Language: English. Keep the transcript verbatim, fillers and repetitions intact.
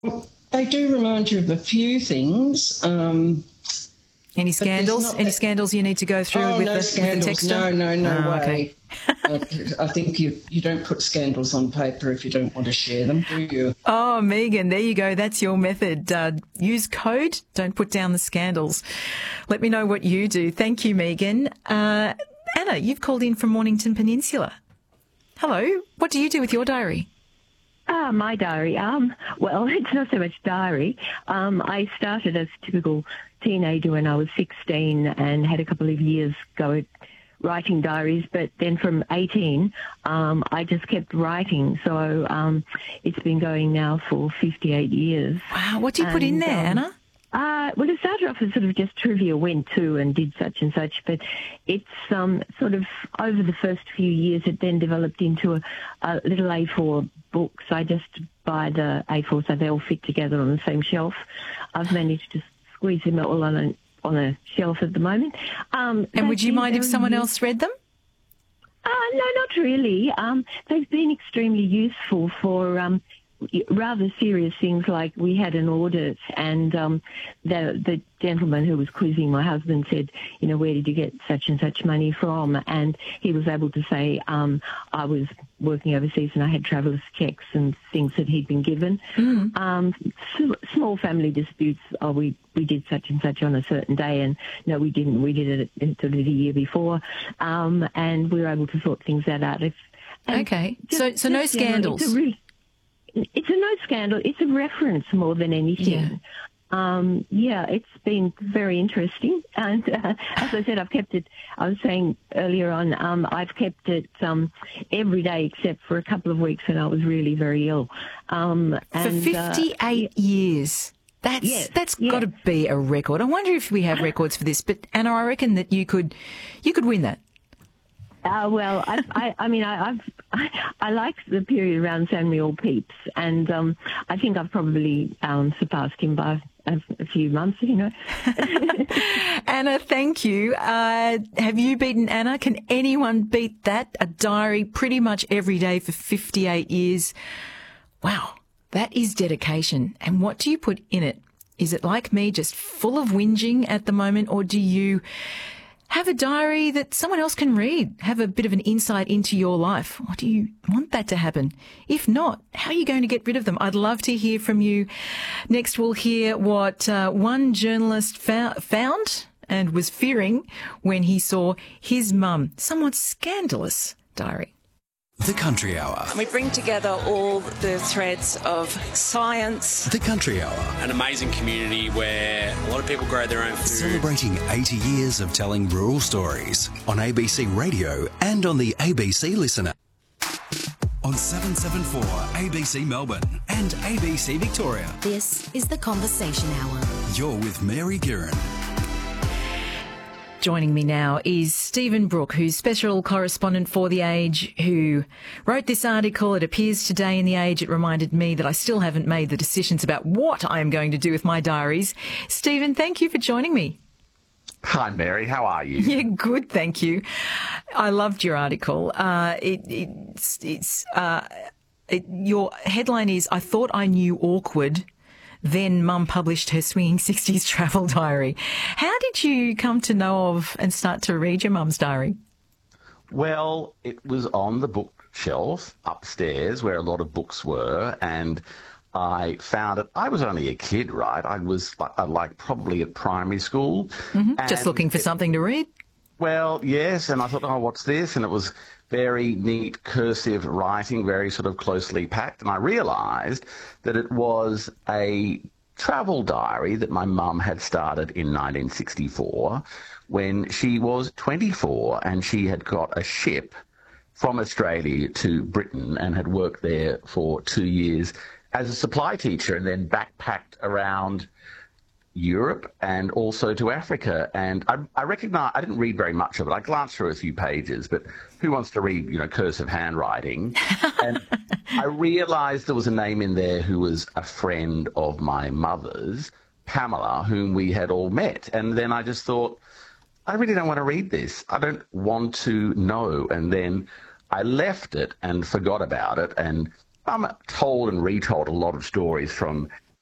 They do remind you of a few things. Um, Any scandals? Any scandals you need to go through oh, with, no the, scandals. with the texter? No, no, no oh, way. Okay. I, I think you, you don't put scandals on paper if you don't want to share them, do you? Oh, Megan, there you go. That's your method. Uh, use code. Don't put down the scandals. Let me know what you do. Thank you, Megan. Uh, Anna, you've called in from Mornington Peninsula. Hello. What do you do with your diary? Ah, my diary. Um, well, it's not so much diary. Um, I started as a typical teenager when I was sixteen and had a couple of years go at writing diaries. But then from eighteen, um, I just kept writing. So um, it's been going now for fifty-eight years. Wow. What do you put and, in there, um, Anna? Uh, well, it started off as sort of just trivia, went to and did such and such, but it's um, sort of over the first few years it then developed into a, a little A four books. I just buy the A four so they all fit together on the same shelf. I've managed to squeeze them all on a, on a shelf at the moment. Um, and would you mind if someone useful. else read them? Uh, no, not really. Um, they've been extremely useful for um, rather serious things, like we had an audit and um, the the gentleman who was quizzing my husband said, you know, where did you get such and such money from? And he was able to say, um, I was working overseas and I had traveller's checks and things that he'd been given. Mm. Um, s- small family disputes, oh, we, we did such and such on a certain day, and no, we didn't. We did it sort of the year before, um, and we were able to sort things that out. If, okay, just, so so no scandals. It's a, really, it's a no scandal. It's a reference more than anything. Yeah. Um, yeah, it's been very interesting. And uh, as I said, I've kept it, I was saying earlier on, um, I've kept it um, every day except for a couple of weeks when I was really very ill. Um, and, for fifty-eight uh, years. That's yes, that's yes. got to be a record. I wonder if we have records for this. But Anna, I reckon that you could you could win that. Uh, well, I, I, I mean, I, I've, I, I like the period around Samuel Pepys, and um, I think I've probably um, surpassed him by a, a few months, you know. Anna, thank you. Uh, have you beaten Anna? Can anyone beat that? A diary pretty much every day for fifty-eight years. Wow, that is dedication. And what do you put in it? Is it like me, just full of whinging at the moment, or do you have a diary that someone else can read, have a bit of an insight into your life? Or do you want that to happen? If not, how are you going to get rid of them? I'd love to hear from you. Next, we'll hear what uh, one journalist fou- found and was fearing when he saw his mum somewhat scandalous diary. The Country Hour. We bring together all the threads of science. The Country Hour. An amazing community where a lot of people grow their own food. Celebrating eighty years of telling rural stories on A B C Radio and on the A B C Listener. On seven seventy-four A B C Melbourne and A B C Victoria. This is The Conversation Hour. You're with Mary Guerin. Joining me now is Stephen Brooke, who's special correspondent for The Age, who wrote this article. It appears today in The Age. It reminded me that I still haven't made the decisions about what I am going to do with my diaries. Stephen, thank you for joining me. Hi, Mary. How are you? Yeah, good, thank you. I loved your article. Uh, it, it's, it's, uh, it, your headline is, I thought I knew awkward. Then Mum published her Swinging sixties travel diary. How did you come to know of and start to read your mum's diary? Well, it was on the bookshelf upstairs where a lot of books were, and I found it. I was only a kid, right? I was like, like probably at primary school. Mm-hmm. Just looking for it, something to read? Well, yes, and I thought, oh, what's this? And it was very neat cursive writing, very sort of closely packed. And I realised that it was a travel diary that my mum had started in nineteen sixty-four when she was twenty-four, and she had got a ship from Australia to Britain and had worked there for two years as a supply teacher, and then backpacked around Europe and also to Africa. And I, I recognize, I didn't read very much of it. I glanced through a few pages, but who wants to read, you know, cursive handwriting? And I realized there was a name in there who was a friend of my mother's, Pamela, whom we had all met. And then I just thought, I really don't want to read this. I don't want to know. And then I left it and forgot about it. And I'm told and retold a lot of stories from